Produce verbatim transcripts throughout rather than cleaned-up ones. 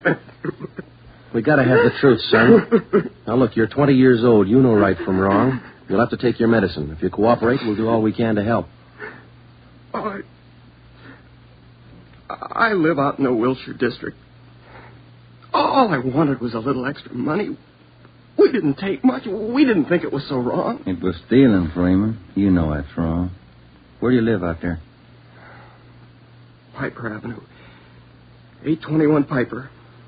We gotta have the truth, son. Now, look, you're twenty years old. You know right from wrong. You'll have to take your medicine. If you cooperate, we'll do all we can to help. I... I live out in the Wilshire district. All I wanted was a little extra money. We didn't take much. We didn't think it was so wrong. It was stealing, Freeman. You know that's wrong. Where do you live out there? Piper Avenue. eight twenty-one Piper.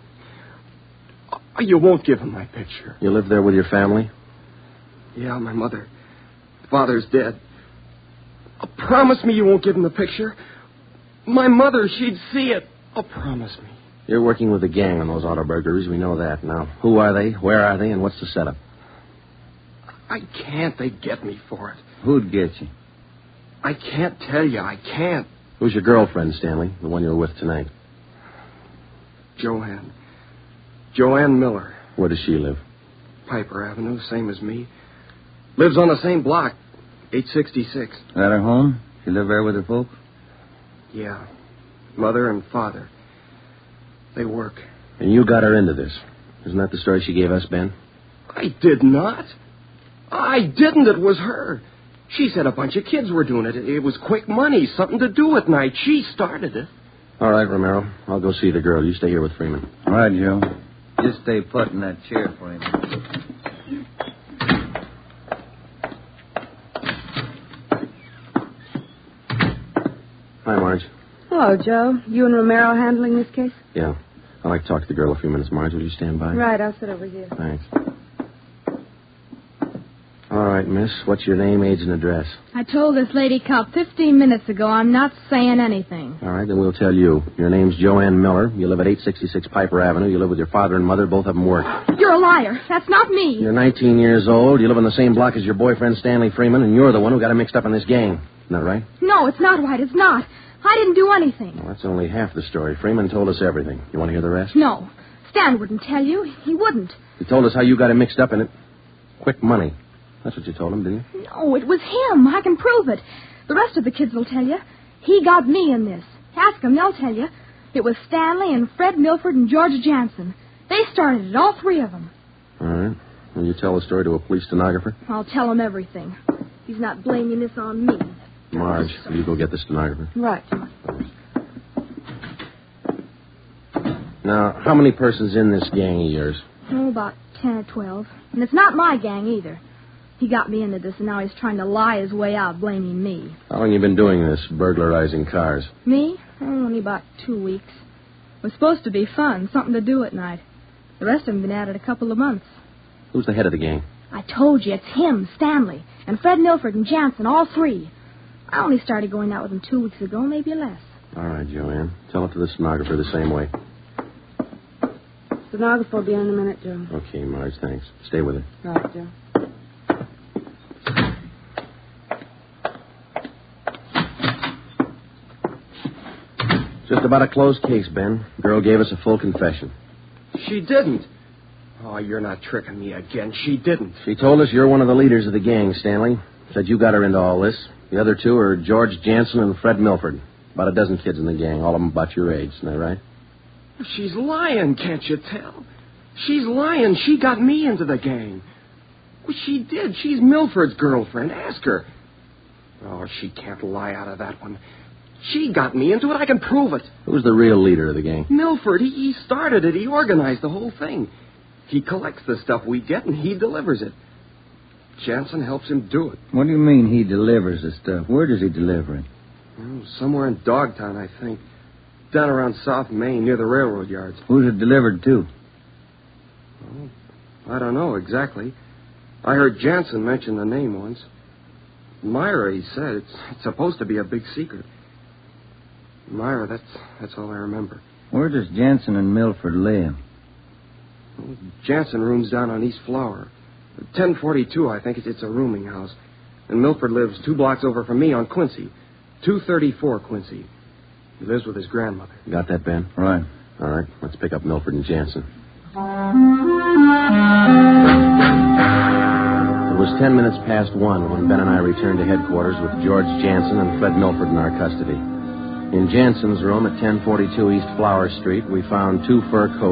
You won't give him my picture. You live there with your family? Yeah, my mother. Father's dead. Oh, promise me you won't give him the picture. My mother, she'd see it. Oh, promise me. You're working with the gang on those auto burglaries. We know that. Now, who are they? Where are they? And what's the setup? I can't. They get me for it. Who'd get you? I can't tell you. I can't. Who's your girlfriend, Stanley? The one you were with tonight? Joanne. Joanne Miller. Where does she live? Piper Avenue, same as me. Lives on the same block, eight sixty-six. At her home? She live there with her folks? Yeah. Mother and father. They work. And you got her into this. Isn't that the story she gave us, Ben? I did not. I didn't. It was her. She said a bunch of kids were doing it. It was quick money, something to do at night. She started it. All right, Romero. I'll go see the girl. You stay here with Freeman. All right, Joe. Just stay put in that chair for him. Hi, Marge. Hello, Joe. You and Romero handling this case? Yeah. I'd like to talk to the girl a few minutes. Marge, will you stand by? Right, I'll sit over here. Thanks. All right, miss. What's your name, age, and address? I told this lady cop fifteen minutes ago I'm not saying anything. All right, then we'll tell you. Your name's Joanne Miller. You live at eight sixty-six Piper Avenue. You live with your father and mother. Both of them work. You're a liar. That's not me. You're nineteen years old. You live on the same block as your boyfriend, Stanley Freeman, and you're the one who got him mixed up in this gang. Isn't that right? No, it's not right. It's not. I didn't do anything. Well, that's only half the story. Freeman told us everything. You want to hear the rest? No. Stan wouldn't tell you. He wouldn't. He told us how you got him mixed up in it. Quick money. That's what you told him, didn't you? No, it was him. I can prove it. The rest of the kids will tell you. He got me in this. Ask them, they'll tell you. It was Stanley and Fred Milford and George Jansen. They started it, all three of them. All right. Will you tell the story to a police stenographer? I'll tell him everything. He's not blaming this on me. Marge, will you go get the stenographer? Right. Now, how many persons in this gang of yours? Oh, about ten or twelve. And it's not my gang either. He got me into this, and now he's trying to lie his way out, blaming me. How long you been doing this, burglarizing cars? Me? Oh, only about two weeks. It was supposed to be fun, something to do at night. The rest of them been at it a couple of months. Who's the head of the gang? I told you, it's him, Stanley, and Fred Milford and Jansen, all three. I only started going out with them two weeks ago, maybe less. All right, Joanne. Tell it to the stenographer the same way. Stenographer will be in in a minute, Joe. Okay, Marge, thanks. Stay with her. Right, Joe. Just about a closed case, Ben. Girl gave us a full confession. She didn't. Oh, you're not tricking me again. She didn't. She told us you're one of the leaders of the gang, Stanley. Said you got her into all this. The other two are George Jansen and Fred Milford. About a dozen kids in the gang, all of them about your age. Isn't that right? She's lying, can't you tell? She's lying. She got me into the gang. Well, she did. She's Milford's girlfriend. Ask her. Oh, she can't lie out of that one. She got me into it. I can prove it. Who's the real leader of the gang? Milford. He, he started it. He organized the whole thing. He collects the stuff we get, and he delivers it. Jansen helps him do it. What do you mean he delivers the stuff? Where does he deliver it? Oh, somewhere in Dogtown, I think. Down around South Main, near the railroad yards. Who's it delivered to? Oh, I don't know exactly. I heard Jansen mention the name once. Myra, he said. It's, it's supposed to be a big secret. Myra, that's that's all I remember. Where does Jansen and Milford live? Well, Jansen rooms down on East Flower. ten forty-two, I think. It's, it's a rooming house. And Milford lives two blocks over from me on Quincy. two thirty-four Quincy. He lives with his grandmother. You got that, Ben? Right. All right. Let's pick up Milford and Jansen. It was ten minutes past one when Ben and I returned to headquarters with George Jansen and Fred Milford in our custody. In Jansen's room at ten forty-two East Flower Street, we found two fur coats